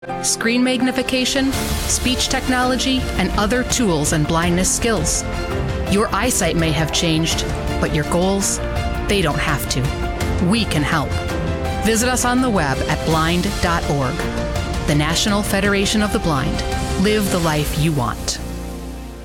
screen magnification, speech technology, and other tools and blindness skills. Your eyesight may have changed, but your goals, they don't have to. We can help. Visit us on the web at blind.org. The National Federation of the Blind. Live the life you want.